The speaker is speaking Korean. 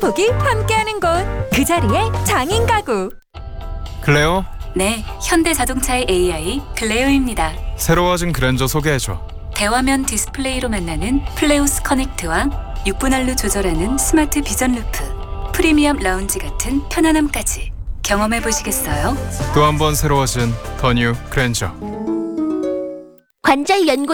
행복이 함께하는 곳. 그 자리에 장인 가구. 클레오, 네, 현대자동차의 AI 클레오입니다. 새로워진 그랜저 소개해줘. 대화면 디스플레이로 만나는 플레오스 커넥트와 6분할로 조절하는 스마트 비전 루프, 프리미엄 라운지 같은 편안함까지 경험해 보시겠어요? 또 한 번 새로워진 더 뉴 그랜저. 관절 연골